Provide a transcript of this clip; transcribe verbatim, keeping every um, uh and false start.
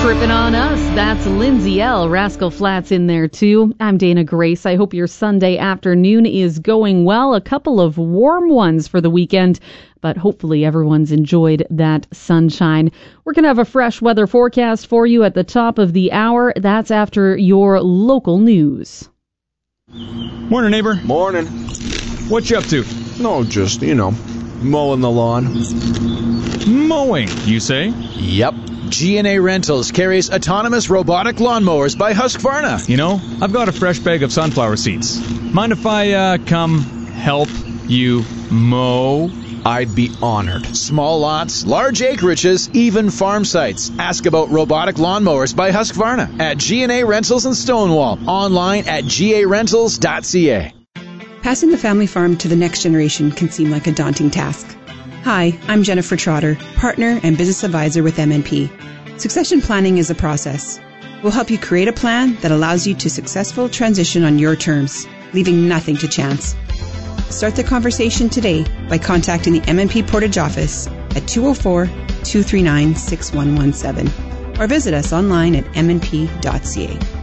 Tripping on Us. That's Lindsay L. Rascal Flatts in there, too. I'm Dana Grace. I hope your Sunday afternoon is going well. A couple of warm ones for the weekend, but hopefully everyone's enjoyed that sunshine. We're going to have a fresh weather forecast for you at the top of the hour. That's after your local news. Morning, neighbor. Morning. What you up to? No, just, you know, mowing the lawn. Mowing, you say? Yep. G and A Rentals carries autonomous robotic lawnmowers by Husqvarna. You know, I've got a fresh bag of sunflower seeds. Mind if I uh, come help you mow? I'd be honored. Small lots, large acreages, even farm sites. Ask about robotic lawnmowers by Husqvarna at G and A Rentals in Stonewall. Online at g a rentals dot c a. Passing the family farm to the next generation can seem like a daunting task. Hi, I'm Jennifer Trotter, partner and business advisor with M and P. Succession planning is a process. We'll help you create a plan that allows you to successful transition on your terms, leaving nothing to chance. Start the conversation today by contacting the M and P Portage office at two oh four, two three nine, six one one seven or visit us online at m and p dot c a.